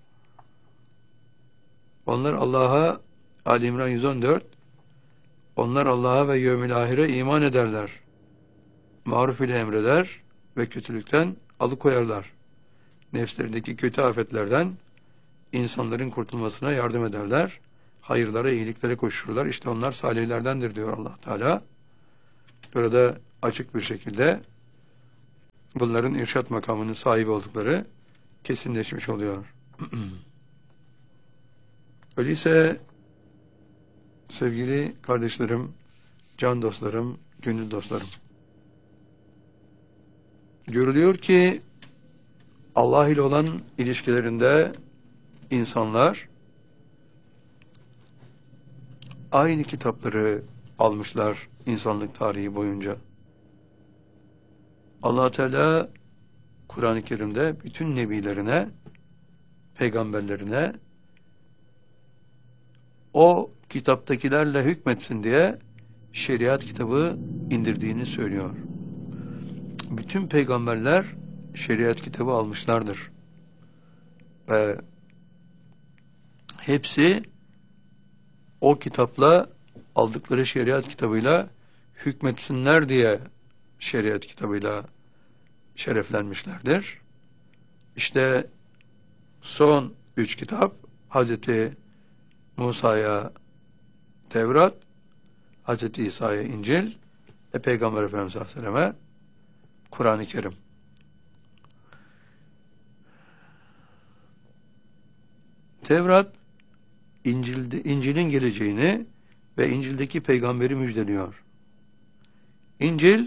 Onlar Allah'a, Ali İmran yüz on dört, onlar Allah'a ve yevmil ahire iman ederler. Maruf ile emreder ve kötülükten alıkoyarlar. Nefslerindeki kötü afetlerden insanların kurtulmasına yardım ederler. Hayırlara, iyiliklere koşurlar. İşte onlar salihlerdendir diyor Allah Teala. Burada açık bir şekilde bunların irşat makamının sahibi oldukları kesinleşmiş oluyor. Öyleyse sevgili kardeşlerim, can dostlarım, gönül dostlarım, görülüyor ki Allah ile olan ilişkilerinde insanlar aynı kitapları almışlar insanlık tarihi boyunca. Allah Teala Kur'an-ı Kerim'de bütün nebilerine, peygamberlerine o kitaptakilerle hükmetsin diye şeriat kitabı indirdiğini söylüyor. Bütün peygamberler şeriat kitabı almışlardır. Ve hepsi o kitapla, aldıkları şeriat kitabıyla hükmetsinler diye şeriat kitabıyla şereflenmişlerdir. İşte son üç kitap Hazreti Musa'ya Tevrat, Hazreti İsa'ya İncil ve Peygamber Efendimiz sallallahu aleyhi ve selleme Kur'an-ı Kerim. Tevrat, İncil'de, İncil'in geleceğini ve İncil'deki peygamberi müjdeliyor. İncil,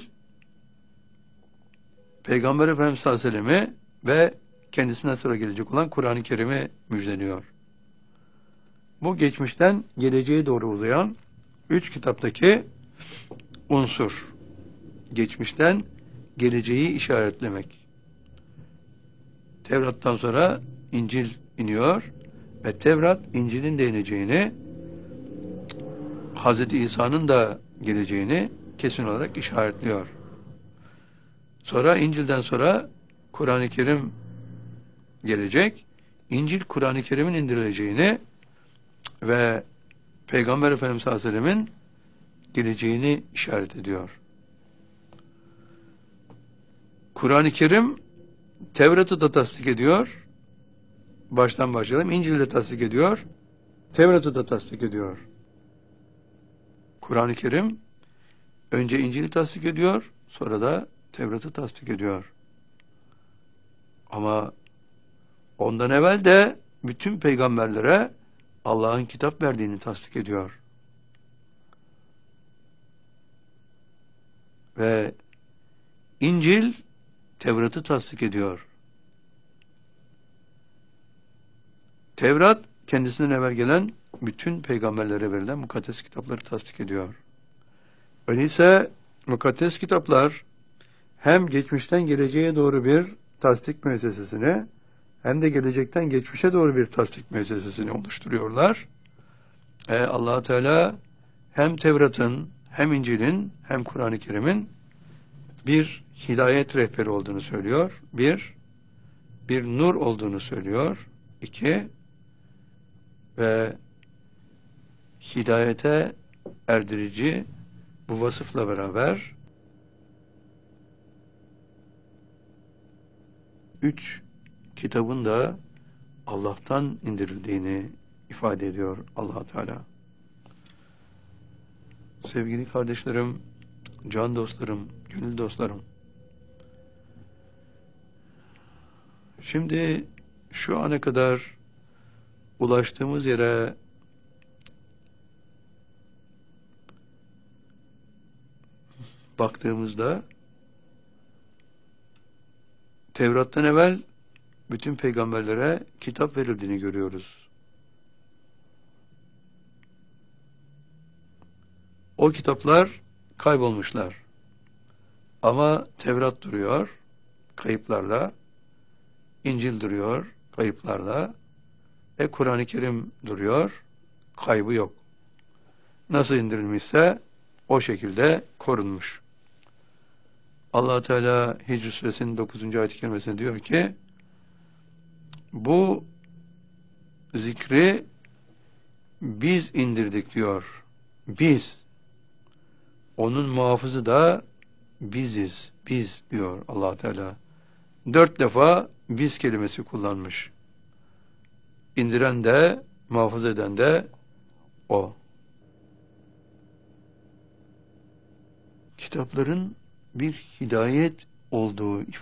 Peygamber Efendimiz sallallahu aleyhi ve sellem'i ve kendisinden sonra gelecek olan Kur'an-ı Kerim'i müjdeliyor. Bu geçmişten geleceğe doğru uzayan üç kitaptaki unsur. Geçmişten geleceği işaretlemek. Tevrat'tan sonra İncil iniyor ve Tevrat İncil'in de ineceğini, Hazreti İsa'nın da geleceğini kesin olarak işaretliyor. Sonra İncil'den sonra Kur'an-ı Kerim gelecek. İncil Kur'an-ı Kerim'in indirileceğini ve Peygamber Efendimiz sallallahu aleyhi ve sellem'in geleceğini işaret ediyor. Kur'an-ı Kerim Tevrat'ı da tasdik ediyor. Baştan başlayalım. İncil'i de tasdik ediyor. Tevrat'ı da tasdik ediyor. Kur'an-ı Kerim önce İncil'i tasdik ediyor, sonra da Tevrat'ı tasdik ediyor. Ama ondan evvel de bütün peygamberlere Allah'ın kitap verdiğini tasdik ediyor. Ve İncil Tevrat'ı tasdik ediyor. Tevrat kendisinden evvel gelen bütün peygamberlere verilen mukaddes kitapları tasdik ediyor. Öyleyse mukaddes kitaplar hem geçmişten geleceğe doğru bir tasdik müessesesini hem de gelecekten geçmişe doğru bir tasdik müessesesini oluşturuyorlar. E, Allah Teala hem Tevrat'ın hem İncil'in hem Kur'an-ı Kerim'in bir hidayet rehberi olduğunu söylüyor. Bir, bir nur olduğunu söylüyor. İki, ve hidayete erdirici bu vasıfla beraber üç kitabın da Allah'tan indirildiğini ifade ediyor Allah Teala. Sevgili kardeşlerim, can dostlarım, gönül dostlarım. Şimdi şu ana kadar ulaştığımız yere baktığımızda Tevrat'tan evvel bütün peygamberlere kitap verildiğini görüyoruz. O kitaplar kaybolmuşlar. Ama Tevrat duruyor, kayıplarla. İncil duruyor, kayıplarla. Ve Kur'an-ı Kerim duruyor, kaybı yok. Nasıl indirilmişse o şekilde korunmuş. Allah Teala Hicr Suresinin dokuzuncu ayet-i kerimesinde diyor ki, bu zikri biz indirdik diyor. Biz. Onun muhafızı da biziz. Biz diyor Allah Teala. Dört defa biz kelimesi kullanmış. İndiren de, muhafaza eden de o. Kitapların bir hidayet olduğu ifade